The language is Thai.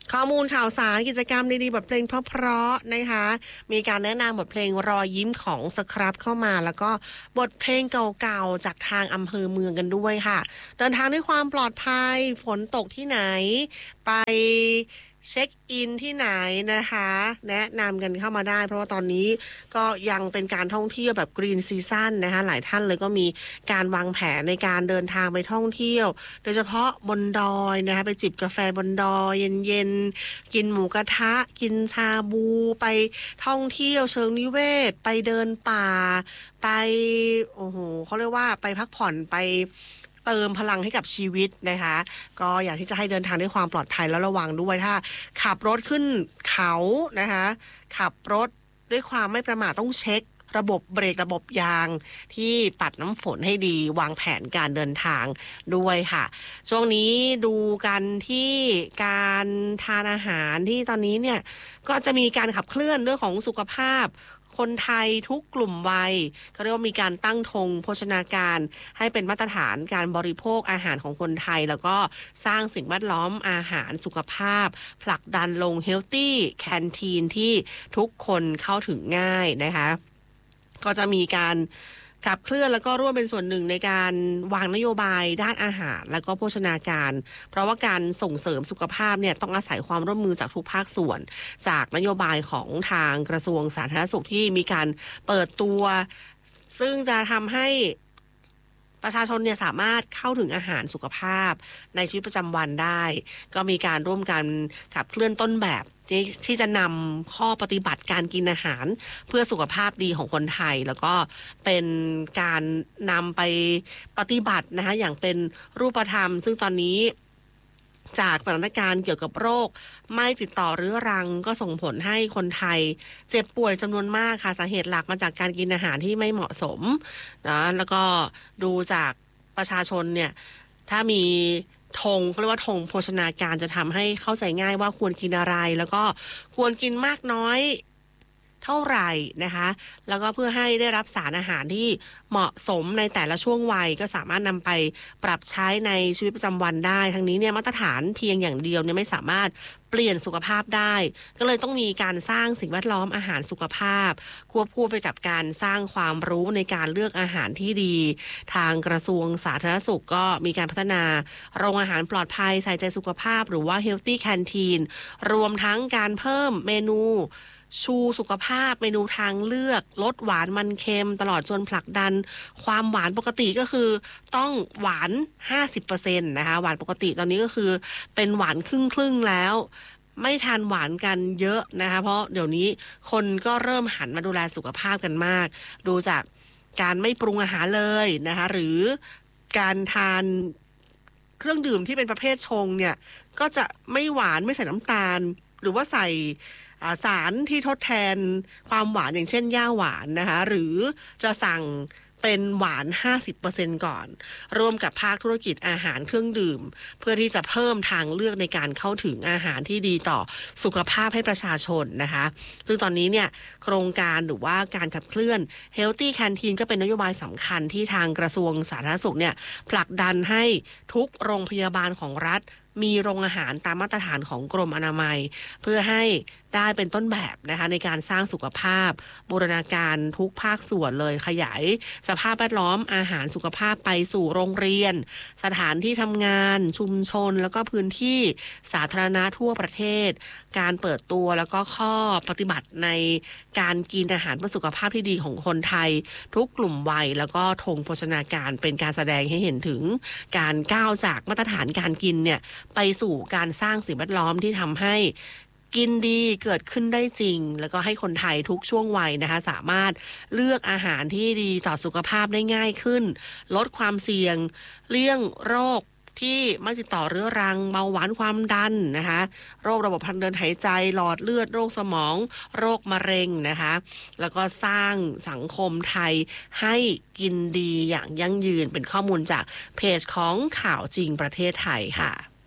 ข้อมูลข่าวสารกิจกรรมดีๆบทเพลงเพราะๆนะคะมีการแนะนำบทเพลงรอยยิ้มของสครับเข้ามาแล้วก็บทเพลงเก่าๆจากทางอำเภอเมืองกันด้วยค่ะเดินทางด้วยความปลอดภัยฝนตกที่ไหนไปเช็คอินที่ไหนนะคะแนะนำกันเข้ามาได้เพราะว่าตอนนี้ก็ยังเป็นการท่องเที่ยวแบบกรีนซีซั่นนะคะหลายท่านเลยก็มีการวางแผนในการเดินทางไปท่องเที่ยวโดยเฉพาะบนดอยนะคะไปจิบกาแฟบนดอยเย็นๆกินหมูกระทะกินชาบูไปท่องเที่ยวเชิงนิเวศไปเดินป่าไปโอ้โหเขาเรียกว่าไปพักผ่อนไปเติมพลังให้กับชีวิตนะคะก็อยากที่จะให้เดินทางด้วยความปลอดภัยแล้วระวังด้วยถ้าขับรถขึ้นเขานะคะขับรถด้วยความไม่ประมาทต้องเช็คระบบเบรกระบบยางที่ปัดน้ำฝนให้ดีวางแผนการเดินทางด้วยค่ะช่วงนี้ดูกันที่การทานอาหารที่ตอนนี้เนี่ยก็จะมีการขับเคลื่อนเรื่องของสุขภาพคนไทยทุกกลุ่มวัยเขาเรียกว่ามีการตั้งธงโภชนาการให้เป็นมาตรฐานการบริโภคอาหารของคนไทยแล้วก็สร้างสิ่งแวดล้อมอาหารสุขภาพผลักดันลง Healthy Canteen ที่ทุกคนเข้าถึงง่ายนะคะก็จะมีการขับเคลื่อนแล้วก็ร่วมเป็นส่วนหนึ่งในการวางนโยบายด้านอาหารและก็โภชนาการเพราะว่าการส่งเสริมสุขภาพเนี่ยต้องอาศัยความร่วมมือจากทุกภาคส่วนจากนโยบายของทางกระทรวงสาธารณสุขที่มีการเปิดตัวซึ่งจะทำให้ประชาชนเนี่ยสามารถเข้าถึงอาหารสุขภาพในชีวิตประจำวันได้ก็มีการร่วมกันขับเคลื่อนต้นแบบที่จะนำข้อปฏิบัติการกินอาหารเพื่อสุขภาพดีของคนไทยแล้วก็เป็นการนำไปปฏิบัตินะคะอย่างเป็นรูปธรรมซึ่งตอนนี้จากสถานการณ์เกี่ยวกับโรคไม่ติดต่อเรื้อรังก็ส่งผลให้คนไทยเจ็บป่วยจำนวนมากค่ะสาเหตุหลักมาจากการกินอาหารที่ไม่เหมาะสมนะแล้วก็ดูจากประชาชนเนี่ยถ้ามีธงเขาเรียกว่าธงโภชนาการจะทำให้เข้าใจง่ายว่าควรกินอะไรแล้วก็ควรกินมากน้อยเท่าไหร่นะคะแล้วก็เพื่อให้ได้รับสารอาหารที่เหมาะสมในแต่ละช่วงวัยก็สามารถนำไปปรับใช้ในชีวิตประจำวันได้ทั้งนี้เนี่ยมาตรฐานเพียงอย่างเดียวเนี่ยไม่สามารถเปลี่ยนสุขภาพได้ก็เลยต้องมีการสร้างสิ่งแวดล้อมอาหารสุขภาพควบคู่ไปกับการสร้างความรู้ในการเลือกอาหารที่ดีทางกระทรวงสาธารณสุขก็มีการพัฒนาโรงอาหารปลอดภัยใส่ใจสุขภาพหรือว่า Healthy Canteen รวมทั้งการเพิ่มเมนูชูสุขภาพเมนูทางเลือกลดหวานมันเค็มตลอดจนผลักดันความหวานปกติก็คือต้องหวาน 50% นะคะหวานปกติตอนนี้ก็คือเป็นหวานครึ่งๆแล้วไม่ทานหวานกันเยอะนะคะเพราะเดี๋ยวนี้คนก็เริ่มหันมาดูแลสุขภาพกันมากดูจากการไม่ปรุงอาหารเลยนะคะหรือการทานเครื่องดื่มที่เป็นประเภทชงเนี่ยก็จะไม่หวานไม่ใส่น้ำตาลหรือว่าใส่สารที่ทดแทนความหวานอย่างเช่นหญ้าหวานนะคะหรือจะสั่งเป็นหวาน 50% ก่อนร่วมกับภาคธุรกิจอาหารเครื่องดื่มเพื่อที่จะเพิ่มทางเลือกในการเข้าถึงอาหารที่ดีต่อสุขภาพให้ประชาชนนะคะซึ่งตอนนี้เนี่ยโครงการหรือว่าการขับเคลื่อน Healthy Canteen ก็เป็นนโยบายสำคัญที่ทางกระทรวงสาธารณสุขเนี่ยผลักดันให้ทุกโรงพยาบาลของรัฐมีโรงอาหารตามมาตรฐานของกรมอนามัยเพื่อให้ได้เป็นต้นแบบนะคะในการสร้างสุขภาพบูรณาการทุกภาคส่วนเลยขยายสภาพแวดล้อมอาหารสุขภาพไปสู่โรงเรียนสถานที่ทำงานชุมชนแล้วก็พื้นที่สาธารณะทั่วประเทศการเปิดตัวแล้วก็ข้อปฏิบัติในการกินอาหารเพื่อสุขภาพที่ดีของคนไทยทุกกลุ่มวัยแล้วก็ธงโภชนาการเป็นการแสดงให้เห็นถึงการก้าวจากมาตรฐานการกินเนี่ยไปสู่การสร้างสิ่งแวดล้อมที่ทำให้กินดีเกิดขึ้นได้จริงแล้วก็ให้คนไทยทุกช่วงวัยนะคะสามารถเลือกอาหารที่ดีต่อสุขภาพได้ง่ายขึ้นลดความเสี่ยงเลี่ยงโรคที่ไม่ติดต่อเรื้อรังเบาหวานความดันนะคะโรคระบบทางเดินหายใจหลอดเลือดโรคสมองโรคมะเร็งนะคะแล้วก็สร้างสังคมไทยให้กินดีอย่างยั่งยืนเป็นข้อมูลจากเพจของข่าวจริงประเทศไทยค่ะ